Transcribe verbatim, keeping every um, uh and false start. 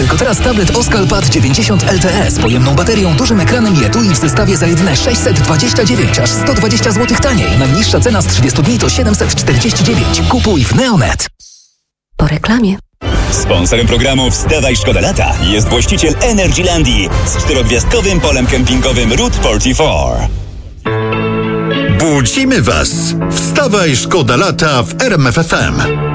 Tylko teraz tablet Oskal Pad dziewięćdziesiąt L T E z pojemną baterią, dużym ekranem i etui w zestawie za jedyne sześćset dwadzieścia dziewięć, aż sto dwadzieścia złotych taniej. Najniższa cena z trzydziestu dni to siedemset czterdzieści dziewięć. Kupuj w Neonet. Po reklamie. Sponsorem programu Wstawaj Szkoda Lata jest właściciel Energylandii z czterogwiazdkowym polem kempingowym Route czterdzieści cztery. Budzimy Was! Wstawaj Szkoda Lata w R M F F M.